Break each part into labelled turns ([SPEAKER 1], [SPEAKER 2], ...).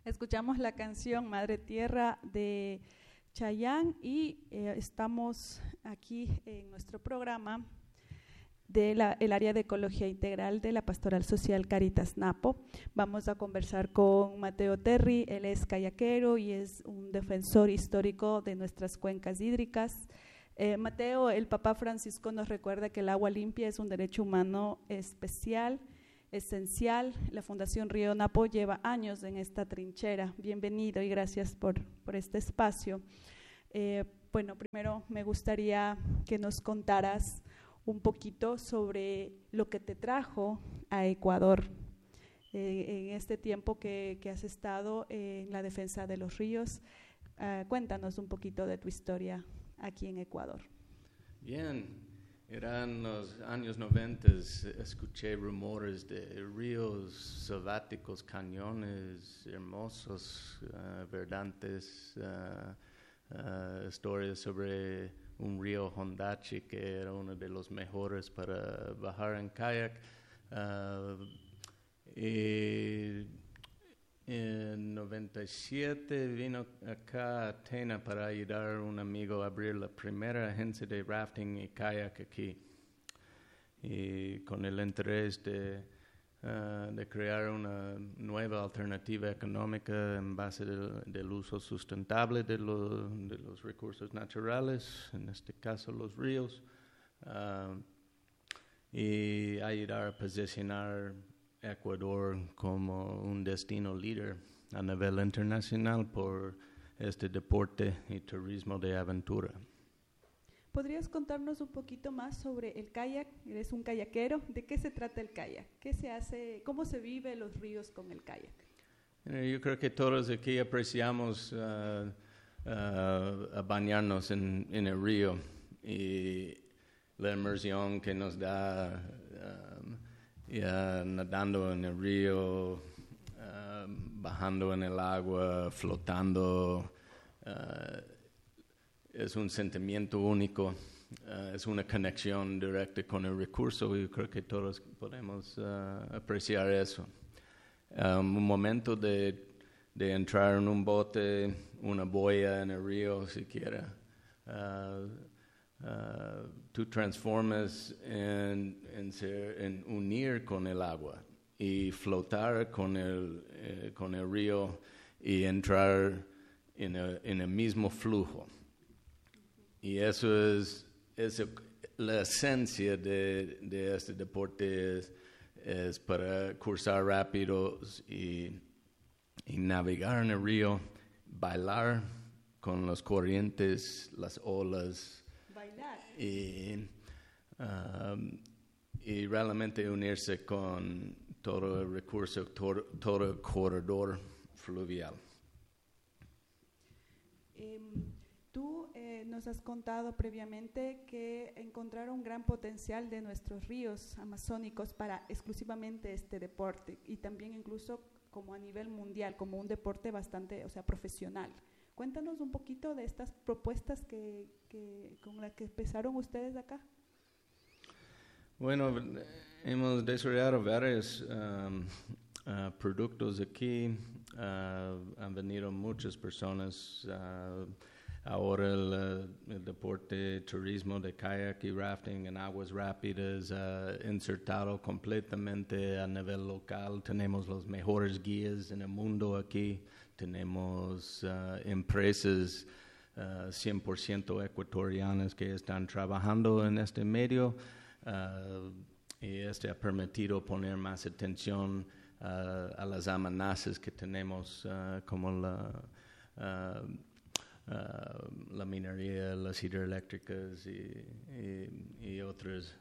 [SPEAKER 1] Escuchamos la canción Madre Tierra de Chayanne y estamos aquí en nuestro programa del área de Ecología Integral de la Pastoral Social Cáritas Napo. Vamos a conversar con Mateo Terry. Él es kayakero y es un defensor histórico de nuestras cuencas hídricas. Mateo, el Papa Francisco nos recuerda que el agua limpia es un derecho humano especial, esencial. La Fundación Río Napo lleva años en esta trinchera. Bienvenido y gracias por este espacio. Bueno, primero me gustaría que nos contaras un poquito sobre lo que te trajo a Ecuador en este tiempo que has estado en la defensa de los ríos. Cuéntanos un poquito de tu historia aquí en Ecuador.
[SPEAKER 2] Bien, eran los años 90, escuché rumores de ríos selváticos, cañones hermosos, verdantes, historias sobre un río Hondachi que era uno de los mejores para bajar en kayak. Y en 97 vino acá a Tena para ayudar a un amigo a abrir la primera agencia de rafting y kayak aquí. Y con el interés de crear una nueva alternativa económica en base del uso sustentable de los recursos naturales, en este caso los ríos, y ayudar a posicionar Ecuador como un destino líder a nivel internacional por este deporte y turismo de aventura.
[SPEAKER 1] ¿Podrías contarnos un poquito más sobre el kayak? Eres un kayakero. ¿De qué se trata el kayak? ¿Qué se hace? ¿Cómo se vive los ríos con el kayak?
[SPEAKER 2] Yo creo que todos aquí apreciamos a bañarnos en el río y la inmersión que nos da nadando en el río, bajando en el agua, flotando. Es un sentimiento único, es una conexión directa con el recurso y creo que todos podemos apreciar eso. Un momento de entrar en un bote, una boya en el río siquiera, tú transformas en unir con el agua y flotar con el río y entrar en el mismo flujo. Y eso es la esencia de este deporte, es para cursar rápidos y navegar en el río, bailar con las corrientes, las olas.
[SPEAKER 1] Bailar.
[SPEAKER 2] Y realmente unirse con todo el recurso, todo el corredor fluvial.
[SPEAKER 1] Tú nos has contado previamente que encontraron un gran potencial de nuestros ríos amazónicos para exclusivamente este deporte y también incluso como a nivel mundial, como un deporte bastante, profesional. Cuéntanos un poquito de estas propuestas con las que empezaron ustedes acá.
[SPEAKER 2] Bueno, hemos desarrollado varios productos aquí. Han venido muchas personas. Ahora el deporte, turismo de kayak y rafting en aguas rápidas insertado completamente a nivel local. Tenemos los mejores guías en el mundo aquí. Tenemos empresas 100% ecuatorianas que están trabajando en este medio y este ha permitido poner más atención a las amenazas que tenemos como la minería, las hidroeléctricas y otras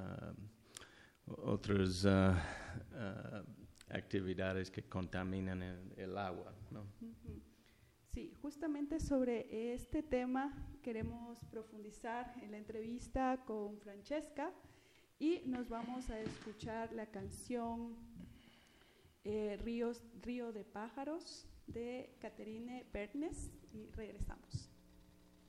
[SPEAKER 2] actividades que contaminan el agua, ¿no?
[SPEAKER 1] Uh-huh. Sí, justamente sobre este tema queremos profundizar en la entrevista con Francesca y nos vamos a escuchar la canción Río de Pájaros de Catherine Bernes y regresamos.